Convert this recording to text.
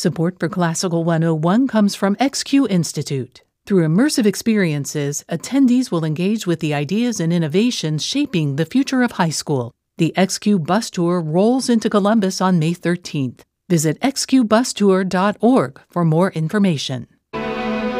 Support for Classical 101 comes from XQ Institute. Through immersive experiences, attendees will engage with the ideas and innovations shaping the future of high school. The XQ Bus Tour rolls into Columbus on May 13th. Visit xqbustour.org for more information.